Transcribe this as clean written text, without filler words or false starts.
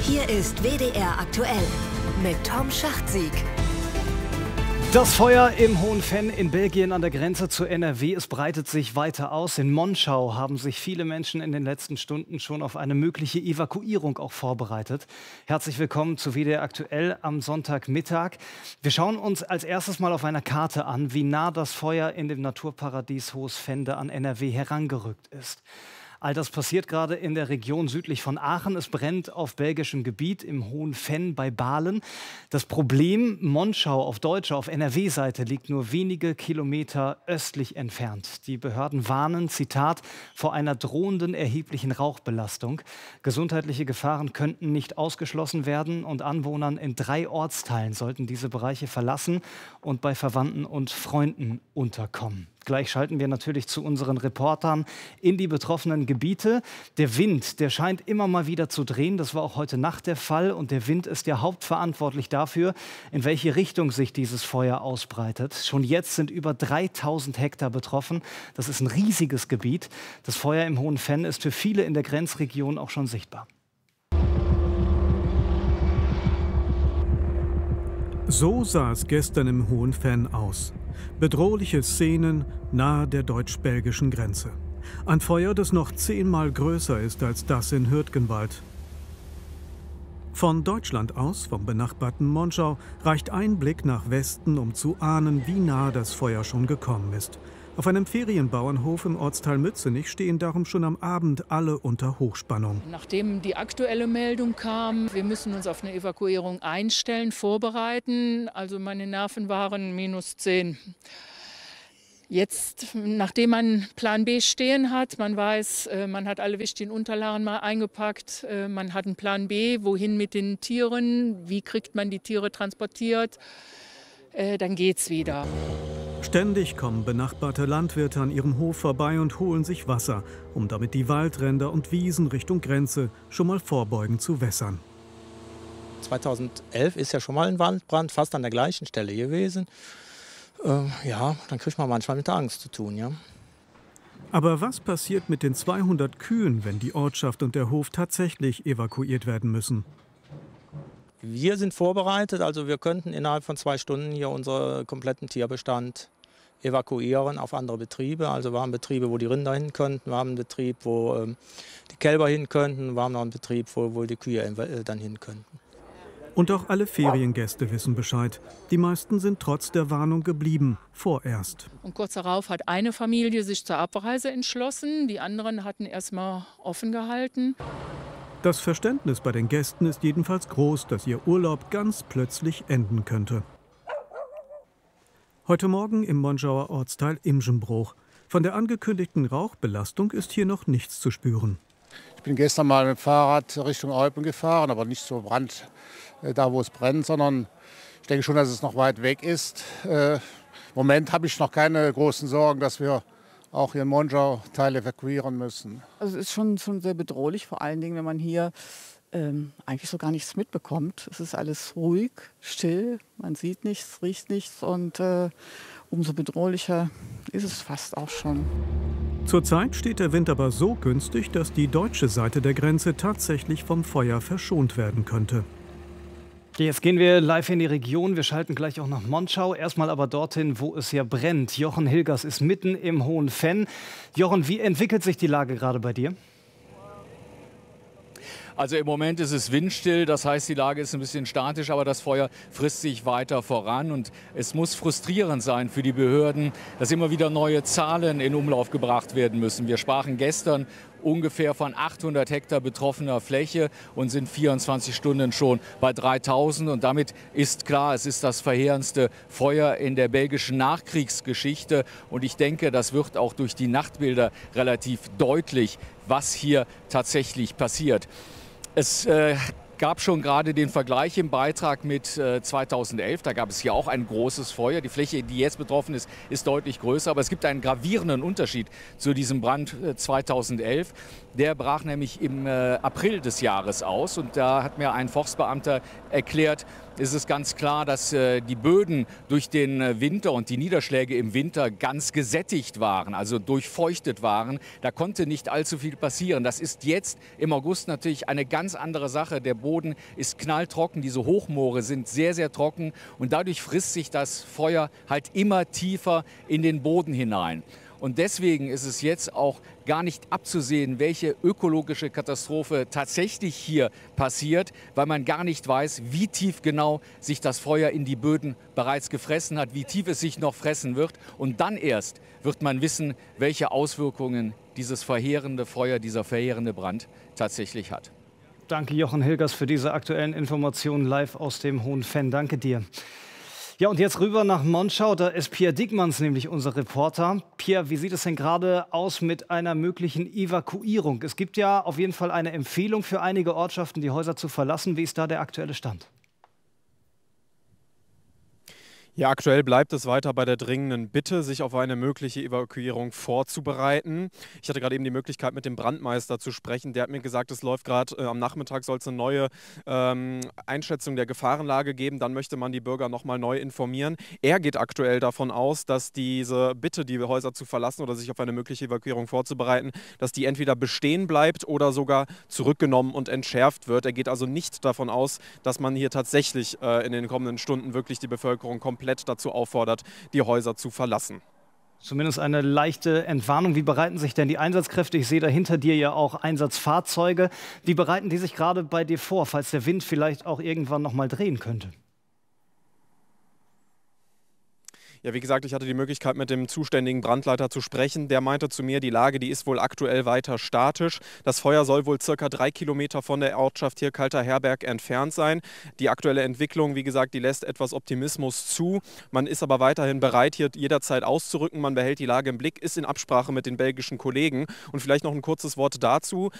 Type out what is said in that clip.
Hier ist WDR aktuell mit Tom Schachtsieg. Das Feuer im Hohen Venn in Belgien an der Grenze zu NRW, es breitet sich weiter aus. In Monschau haben sich viele Menschen in den letzten Stunden schon auf eine mögliche Evakuierung auch vorbereitet. Herzlich willkommen zu WDR aktuell am Sonntagmittag. Wir schauen uns als erstes mal auf einer Karte an, wie nah das Feuer in dem Naturparadies Hohes Fende an NRW herangerückt ist. All das passiert gerade in der Region südlich von Aachen. Es brennt auf belgischem Gebiet im Hohen Venn bei Balen. Das Problem, Monschau auf deutscher, auf NRW-Seite liegt nur wenige Kilometer östlich entfernt. Die Behörden warnen, Zitat, vor einer drohenden erheblichen Rauchbelastung. Gesundheitliche Gefahren könnten nicht ausgeschlossen werden und Anwohnern in 3 Ortsteilen sollten diese Bereiche verlassen und bei Verwandten und Freunden unterkommen. Gleich schalten wir natürlich zu unseren Reportern in die betroffenen Gebiete. Der Wind, der scheint immer mal wieder zu drehen. Das war auch heute Nacht der Fall. Und der Wind ist ja hauptverantwortlich dafür, in welche Richtung sich dieses Feuer ausbreitet. Schon jetzt sind über 3000 Hektar betroffen. Das ist ein riesiges Gebiet. Das Feuer im Hohen Venn ist für viele in der Grenzregion auch schon sichtbar. So sah es gestern im Hohen Venn aus. Bedrohliche Szenen nahe der deutsch-belgischen Grenze. Ein Feuer, das noch 10-mal größer ist als das in Hürtgenwald. Von Deutschland aus, vom benachbarten Monschau, reicht ein Blick nach Westen, um zu ahnen, wie nah das Feuer schon gekommen ist. Auf einem Ferienbauernhof im Ortsteil Mützenich stehen darum schon am Abend alle unter Hochspannung. Nachdem die aktuelle Meldung kam, wir müssen uns auf eine Evakuierung einstellen, vorbereiten. Also meine Nerven waren -10. Jetzt, nachdem man Plan B stehen hat, man weiß, man hat alle wichtigen Unterlagen mal eingepackt, man hat einen Plan B, wohin mit den Tieren, wie kriegt man die Tiere transportiert, dann geht's wieder. Ständig kommen benachbarte Landwirte an ihrem Hof vorbei und holen sich Wasser, um damit die Waldränder und Wiesen Richtung Grenze schon mal vorbeugend zu wässern. 2011 ist ja schon mal ein Waldbrand fast an der gleichen Stelle gewesen. Ja, dann kriegt man manchmal mit der Angst zu tun, ja. Aber was passiert mit den 200 Kühen, wenn die Ortschaft und der Hof tatsächlich evakuiert werden müssen? Wir sind vorbereitet, also wir könnten innerhalb von 2 Stunden hier unseren kompletten Tierbestand evakuieren auf andere Betriebe. Also wir haben Betriebe, wo die Rinder hin könnten, wir haben einen Betrieb, wo die Kälber hin könnten, wir haben noch einen Betrieb, wo die Kühe dann hin könnten. Und auch alle Feriengäste wissen Bescheid. Die meisten sind trotz der Warnung geblieben, vorerst. Und kurz darauf hat eine Familie sich zur Abreise entschlossen, die anderen hatten erstmal offen gehalten. Das Verständnis bei den Gästen ist jedenfalls groß, dass ihr Urlaub ganz plötzlich enden könnte. Heute Morgen im Monschauer Ortsteil Imschenbruch. Von der angekündigten Rauchbelastung ist hier noch nichts zu spüren. Ich bin gestern mal mit dem Fahrrad Richtung Eupen gefahren, aber nicht so da, wo es brennt, sondern ich denke schon, dass es noch weit weg ist. Im Moment habe ich noch keine großen Sorgen, dass wir auch hier in Monschau Teile evakuieren müssen. Also es ist schon sehr bedrohlich, vor allen Dingen, wenn man hier eigentlich so gar nichts mitbekommt. Es ist alles ruhig, still, man sieht nichts, riecht nichts und umso bedrohlicher ist es fast auch schon. Zurzeit steht der Wind aber so günstig, dass die deutsche Seite der Grenze tatsächlich vom Feuer verschont werden könnte. Jetzt gehen wir live in die Region. Wir schalten gleich auch nach Monschau. Erstmal aber dorthin, wo es ja brennt. Jochen Hilgers ist mitten im Hohen Venn. Jochen, wie entwickelt sich die Lage gerade bei dir? Also im Moment ist es windstill, das heißt, die Lage ist ein bisschen statisch, aber das Feuer frisst sich weiter voran. Und es muss frustrierend sein für die Behörden, dass immer wieder neue Zahlen in Umlauf gebracht werden müssen. Wir sprachen gestern ungefähr von 800 Hektar betroffener Fläche und sind 24 Stunden schon bei 3000. Und damit ist klar, es ist das verheerendste Feuer in der belgischen Nachkriegsgeschichte. Und ich denke, das wird auch durch die Nachtbilder relativ deutlich, was hier tatsächlich passiert. Es gab schon gerade den Vergleich im Beitrag mit 2011. Da gab es hier auch ein großes Feuer. Die Fläche, die jetzt betroffen ist, ist deutlich größer. Aber es gibt einen gravierenden Unterschied zu diesem Brand 2011. Der brach nämlich im April des Jahres aus. Und da hat mir ein Forstbeamter erklärt, ist es ganz klar, dass die Böden durch den Winter und die Niederschläge im Winter ganz gesättigt waren, also durchfeuchtet waren. Da konnte nicht allzu viel passieren. Das ist jetzt im August natürlich eine ganz andere Sache. Der Boden ist knalltrocken. Diese Hochmoore sind sehr, sehr trocken und dadurch frisst sich das Feuer halt immer tiefer in den Boden hinein. Und deswegen ist es jetzt auch gar nicht abzusehen, welche ökologische Katastrophe tatsächlich hier passiert, weil man gar nicht weiß, wie tief genau sich das Feuer in die Böden bereits gefressen hat, wie tief es sich noch fressen wird. Und dann erst wird man wissen, welche Auswirkungen dieses verheerende Feuer, dieser verheerende Brand tatsächlich hat. Danke, Jochen Hilgers, für diese aktuellen Informationen live aus dem Hohen Venn. Danke dir. Ja, und jetzt rüber nach Monschau, da ist Pierre Diekmanns nämlich unser Reporter. Pierre, wie sieht es denn gerade aus mit einer möglichen Evakuierung? Es gibt ja auf jeden Fall eine Empfehlung für einige Ortschaften, die Häuser zu verlassen. Wie ist da der aktuelle Stand? Ja, aktuell bleibt es weiter bei der dringenden Bitte, sich auf eine mögliche Evakuierung vorzubereiten. Ich hatte gerade eben die Möglichkeit, mit dem Brandmeister zu sprechen. Der hat mir gesagt, es läuft gerade am Nachmittag, soll es eine neue Einschätzung der Gefahrenlage geben. Dann möchte man die Bürger nochmal neu informieren. Er geht aktuell davon aus, dass diese Bitte, die Häuser zu verlassen oder sich auf eine mögliche Evakuierung vorzubereiten, dass die entweder bestehen bleibt oder sogar zurückgenommen und entschärft wird. Er geht also nicht davon aus, dass man hier tatsächlich in den kommenden Stunden wirklich die Bevölkerung komplett dazu auffordert, die Häuser zu verlassen. Zumindest eine leichte Entwarnung. Wie bereiten sich denn die Einsatzkräfte? Ich sehe da hinter dir ja auch Einsatzfahrzeuge. Wie bereiten die sich gerade bei dir vor, falls der Wind vielleicht auch irgendwann noch mal drehen könnte? Ja, wie gesagt, ich hatte die Möglichkeit, mit dem zuständigen Brandleiter zu sprechen. Der meinte zu mir, die Lage, die ist wohl aktuell weiter statisch. Das Feuer soll wohl circa 3 Kilometer von der Ortschaft hier Kalter-Herberg entfernt sein. Die aktuelle Entwicklung, wie gesagt, die lässt etwas Optimismus zu. Man ist aber weiterhin bereit, hier jederzeit auszurücken. Man behält die Lage im Blick, ist in Absprache mit den belgischen Kollegen. Und vielleicht noch ein kurzes Wort dazu.